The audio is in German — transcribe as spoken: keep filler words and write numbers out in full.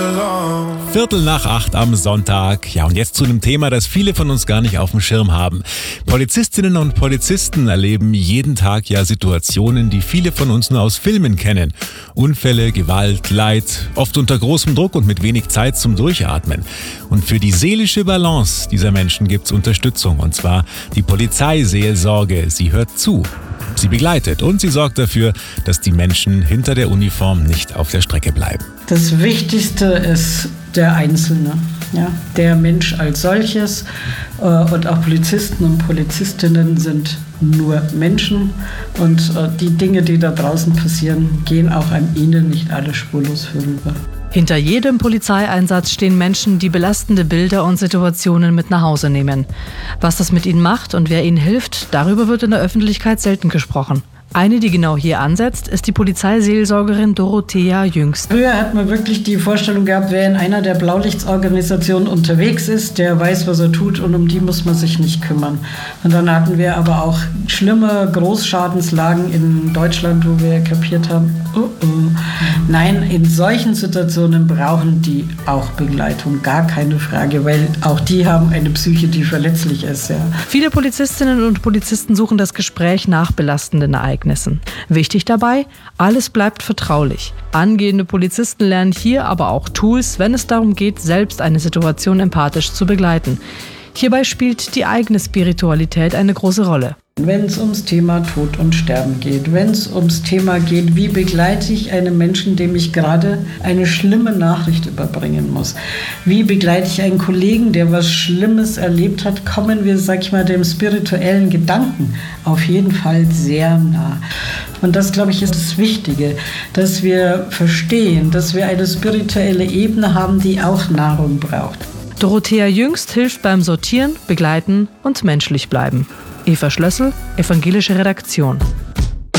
Viertel nach acht am Sonntag. Ja, und jetzt zu einem Thema, das viele von uns gar nicht auf dem Schirm haben. Polizistinnen und Polizisten erleben jeden Tag ja Situationen, die viele von uns nur aus Filmen kennen. Unfälle, Gewalt, Leid, oft unter großem Druck und mit wenig Zeit zum Durchatmen. Und für die seelische Balance dieser Menschen gibt's Unterstützung, und zwar die Polizeiseelsorge. Sie hört zu, sie begleitet und sie sorgt dafür, dass die Menschen hinter der Uniform nicht auf der Strecke bleiben. Das Wichtigste ist der Einzelne, ja, der Mensch als solches. Äh, und auch Polizisten und Polizistinnen sind nur Menschen. Und äh, die Dinge, die da draußen passieren, gehen auch an ihnen nicht alle spurlos vorüber. Hinter jedem Polizeieinsatz stehen Menschen, die belastende Bilder und Situationen mit nach Hause nehmen. Was das mit ihnen macht und wer ihnen hilft, darüber wird in der Öffentlichkeit selten gesprochen. Eine, die genau hier ansetzt, ist die Polizeiseelsorgerin Dorothea Jüngst. Früher hat man wirklich die Vorstellung gehabt, wer in einer der Blaulichtsorganisationen unterwegs ist, der weiß, was er tut, und um die muss man sich nicht kümmern. Und dann hatten wir aber auch schlimme Großschadenslagen in Deutschland, wo wir kapiert haben, oh oh. Nein, in solchen Situationen brauchen die auch Begleitung, gar keine Frage, weil auch die haben eine Psyche, die verletzlich ist. Ja. Viele Polizistinnen und Polizisten suchen das Gespräch nach belastenden Ereignissen. Wichtig dabei, alles bleibt vertraulich. Angehende Polizisten lernen hier aber auch Tools, wenn es darum geht, selbst eine Situation empathisch zu begleiten. Hierbei spielt die eigene Spiritualität eine große Rolle. Wenn es ums Thema Tod und Sterben geht, wenn es ums Thema geht, wie begleite ich einen Menschen, dem ich gerade eine schlimme Nachricht überbringen muss? Wie begleite ich einen Kollegen, der was Schlimmes erlebt hat? Kommen wir, sag ich mal, dem spirituellen Gedanken auf jeden Fall sehr nah. Und das, glaube ich, ist das Wichtige, dass wir verstehen, dass wir eine spirituelle Ebene haben, die auch Nahrung braucht. Dorothea Jüngst hilft beim Sortieren, Begleiten und menschlich bleiben. Eva Schlössel, Evangelische Redaktion.